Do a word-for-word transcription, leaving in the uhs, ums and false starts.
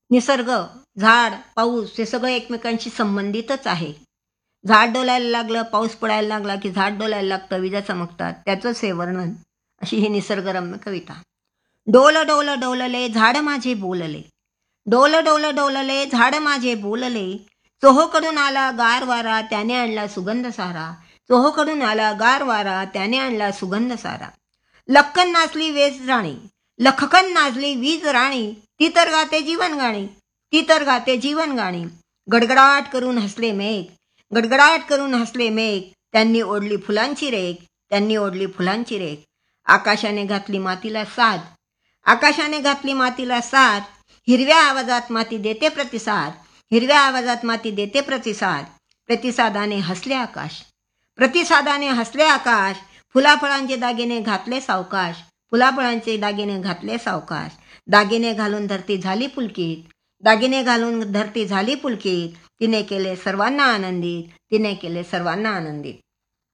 निसर्ग, झाड, पाऊस हे सगळं एकमेकांशी संबंधितच आहे. झाड डोलायला लागलं, पाऊस पडायला लागला, की झाड डोलायला लागतं, विजा चमकतात. त्याचंच हे वर्णन. अशी ही निसर्गरम्य कविता. डोल डोल डोलले झाड माझे बोलले, डोल डोल डोलले झाड माझे बोलले, चोहोकडून आला गार वारा त्याने आणला सुगंध सारा, चोहोकडून आला गार वारा त्याने आणला सुगंध सारा. लक्कन नाचली वेज राणी, लखकन नाचली वीज राणी, ती तर गाते जीवन गाणी, ती तर गाते जीवन गाणी. गडगडाट करून हसले मेघ, गडगडाट करून हसले मेघ, त्यांनी ओढली फुलांची रेख, त्यांनी ओढली फुलांची रेख. आकाशाने घातली मातीला साद, आकाशाने घातली मातीला साद, हिरव्या आवाजात माती देते प्रतिसाद, हिरव्या आवाजात माती देते प्रतिसाद. प्रतिसादाने हसले आकाश, प्रतिसादाने हसले आकाश, फुलाफळांचे दागिने घातले सावकाश, फुलाफळांचे दागिने घातले सावकाश. दागिने घालून धरती झाली पुलकित, दागिने घालून धरती झाली पुलकित, तिने केले सर्वांना आनंदित, तिने केले सर्वांना आनंदित.